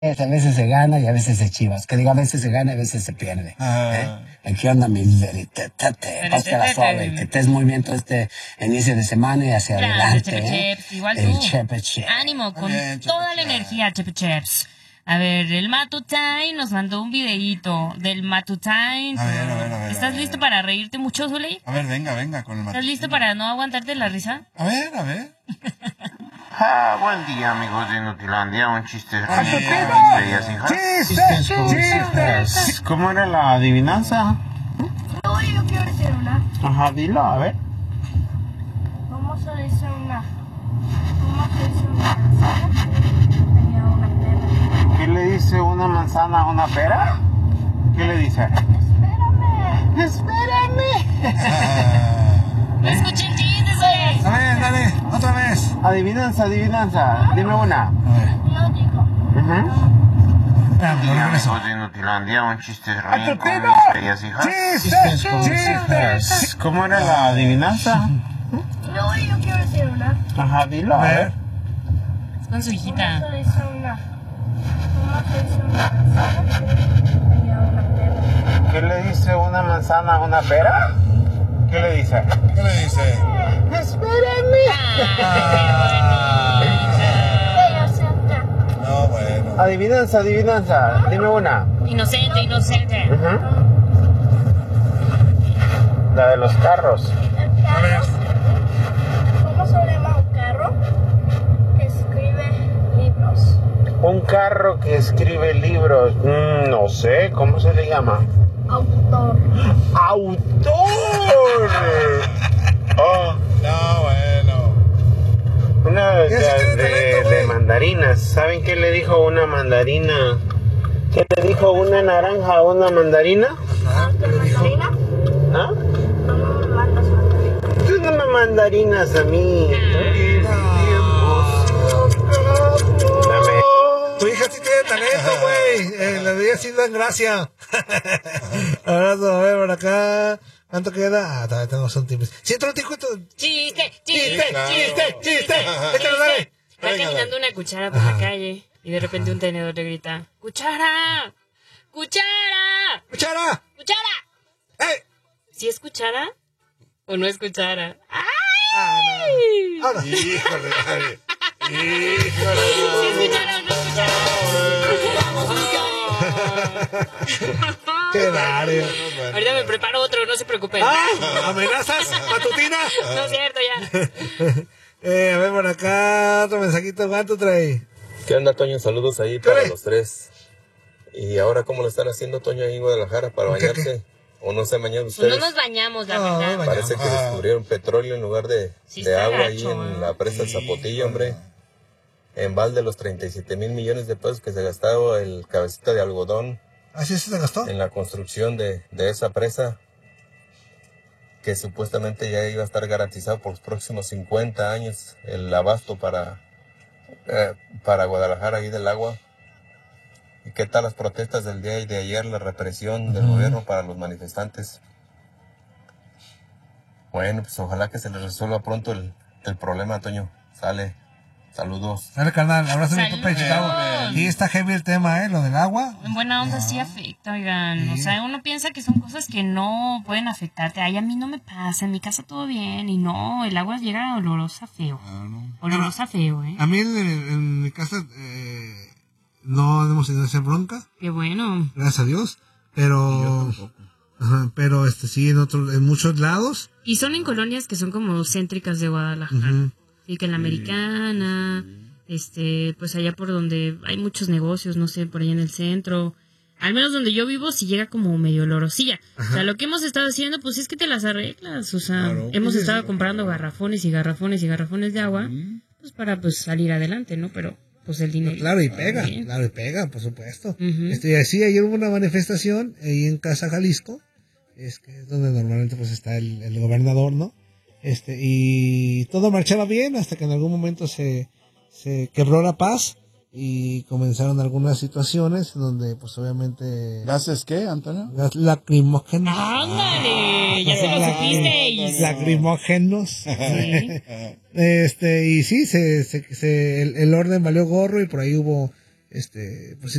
A veces se gana y a veces se chivas. Que digo, a veces se gana y a veces se pierde. ¿Qué onda, mi pásala suave? Que estés muy bien todo este inicio de semana y hacia adelante. Igual el tú. Chepe Cheps. Ánimo, con toda la energía, Chepe Cheps. A ver, el Matutine nos mandó un videíto del Matutine. A ver. ¿Estás listo para reírte mucho, Zuley? A ver, venga con el Matutine. ¿Estás listo para no aguantarte la risa? A ver. Buen día, amigos de Nutilandia. Un chiste. ¡Chistes! ¿Cómo era la adivinanza? No, yo quiero decir una. Ajá, dilo, a ver. ¿Cómo se dice una manzana? Tenía una pera. ¿Qué le dice una manzana a una pera? ¿Qué le dice? Espérame. Escuchen chistes, güey. A ver, dale, otra vez. Adivinanza. Dime una. A ver. No digo. Regreso. de Nutilandia, un chiste ¡Chistes! ¿Cómo era la adivinanza? No, yo quiero decir una. Ajá, dilo, a ver. Es con su ¿Cómo hijita. se dice una manzana? Tenía una pera. ¿Qué le dice una manzana a una pera? ¿Qué le dice? ¿Qué le dice? No, bueno. Adivinanza. Dime una. Inocente. La de los carros. A ver. ¿Cómo se llama un carro que escribe libros? Un carro que escribe libros. No sé, ¿cómo se le llama? Autor. ¡Autor! Oh, No, bueno. una de mandarinas. ¿Saben qué le dijo una mandarina? ¿Qué le dijo una naranja a una mandarina? ¿Qué mandarina? ¿Ah? No me mandas mandarina. Tú no me mandarinas a mí. Dame. Tu hija sí tiene talento, güey. La de ella sí dan gracia. Abrazo, a ver, por acá. ¿Cuánto queda? Todavía tenemos un tiempo. Si entra un tico, Chiste. Échalo, dale. Va caminando una cuchara por la calle y de repente un tenedor le grita: ¡Cuchara! ¡Cuchara! ¡Eh! ¿Sí es cuchara o no es cuchara? Ahora. Híjole, dale. ¿Sí es cuchara o no es cuchara? ¡Qué Dario! Ahorita me preparo otro, no se preocupen. ¿Amenazas? ¿Matutina? No es cierto, ya. A ver, por acá, otro mensajito. ¿Cuánto trae? ¿Qué onda, Toño? Saludos ahí para los tres. ¿Y ahora cómo lo están haciendo, Toño, ahí en Guadalajara para bañarse? ¿O no se bañan Pues ustedes? no nos bañamos, la No, verdad. no Parece que descubrieron petróleo en lugar de está agua ahí gacho, en la presa Zapotillo, hombre. En balde los 37,000 millones de pesos que se gastaba el cabecita de algodón ¿Así se gastó? en la construcción de esa presa, que supuestamente ya iba a estar garantizado por los próximos 50 años el abasto para Guadalajara ahí del agua. ¿Y qué tal las protestas del día de ayer, la represión del gobierno para los manifestantes? Bueno, pues ojalá que se les resuelva pronto el problema, Toño. Sale. Saludos. Dale, carnal, abrazo mi Saludos. papá de Chicago. Y está heavy el tema, lo del agua. En buena onda sí afecta, oigan. O sea, uno piensa que son cosas que no pueden afectarte. Ay, a mí no me pasa, en mi casa todo bien. Y no, el agua llega olorosa feo. Olorosa feo, ¿eh? A mí en mi casa no hemos tenido esa bronca, Qué bueno. gracias a Dios. Pero sí, en muchos lados. Y son en colonias que son como céntricas de Guadalajara. Y que en la Americana, pues allá por donde hay muchos negocios, no sé, por allá en el centro. Al menos donde yo vivo sí llega como medio olorosilla. O sea, lo que hemos estado haciendo, pues es que te las arreglas. O sea, hemos estado comprando garrafones y garrafones y garrafones de agua, pues para pues salir adelante, ¿no? Pero pues el dinero. Claro, y pega, por supuesto. Sí, ayer hubo una manifestación ahí en Casa Jalisco, que es donde normalmente pues está el gobernador, ¿no? Y todo marchaba bien hasta que en algún momento se quebró la paz y comenzaron algunas situaciones donde pues obviamente ¿Gases qué, Antonio? gas lacrimógenos. ¡Ándale! Ya se lo supisteis. Lacrimógenos. Sí. Y sí, el orden valió gorro y por ahí hubo pues